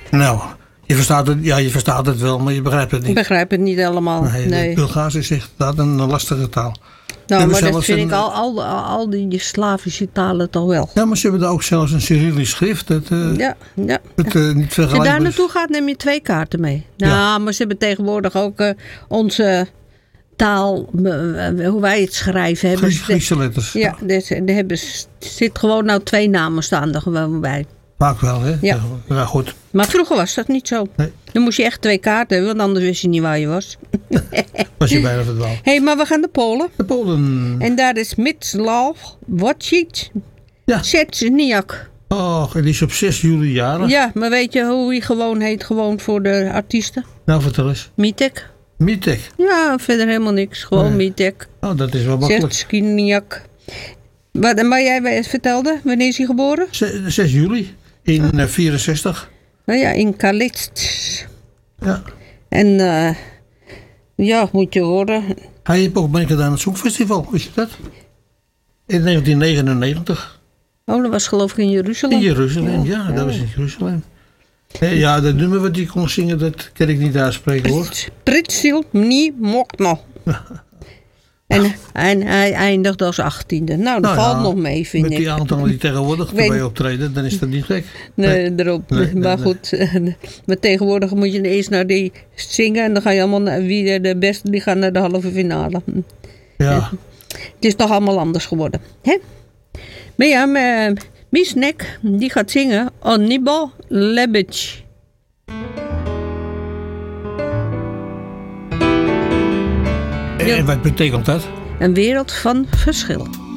Nou, je verstaat het wel, maar je begrijpt het niet. Ik begrijp het niet helemaal. Nee. Bulgaars is echt een lastige taal. Nou, maar dat vind ik al die Slavische talen toch wel. Ja, maar ze hebben daar ook zelfs een Cyrillisch schrift. Ja. Niet Als je vergelijkbaar. daar naartoe gaat, neem je 2 kaarten mee. Nou, maar ze hebben tegenwoordig ook onze taal, hoe wij het schrijven. Hebben Griekse letters. Ja, zit gewoon nou 2 namen staan er gewoon bij. Vaak wel, hè? Ja. Ja, goed. Maar vroeger was dat niet zo. Nee. Dan moest je echt 2 kaarten hebben, want anders wist je niet waar je was. Was je bijna verdwaald. Hé, maar we gaan naar Polen. De Polen. En daar is Mieczysław Wojciech Ja. Szczeniak. Oh, die is op 6 juli jarig. Ja, maar weet je hoe hij gewoon heet, gewoon voor de artiesten? Nou, vertel eens. Mitek. Mitek. Ja, verder helemaal niks. Gewoon Mitek. Oh, dat is wel makkelijk. Szczeniak. Maar jij vertelde, wanneer is hij geboren? 6 juli in 64. Nou ja, in Kalitsk. Ja. En ja, moet je horen. Hij heeft ook meegedaan aan het Songfestival, wist je dat? In 1999. Oh, dat was geloof ik in Jeruzalem. In Jeruzalem, ja, dat was in Jeruzalem. Ja, dat nummer wat hij kon zingen, dat kan ik niet uitspreken hoor. Pritsil Mni Mokno. En hij eindigt als 18e. Nou, dat valt nog mee, vind ik. Met die aantallen die tegenwoordig erbij optreden, dan is dat niet gek. Nee, erop. Maar goed, maar tegenwoordig moet je eerst naar die zingen. En dan ga je allemaal naar wie de beste, die gaan naar de halve finale. Ja. Het is toch allemaal anders geworden. Hè? Maar ja, Misnek, die gaat zingen. Onibo Lebic. En wat betekent dat? Een wereld van verschil.